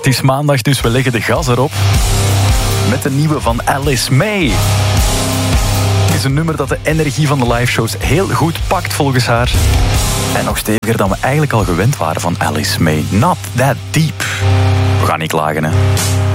is maandag, dus we leggen de gas erop. Met de nieuwe van Alice May. Het is een nummer dat de energie van de liveshows heel goed pakt volgens haar. En nog steviger dan we eigenlijk al gewend waren van Alice May. Not that deep. We gaan niet klagen, hè.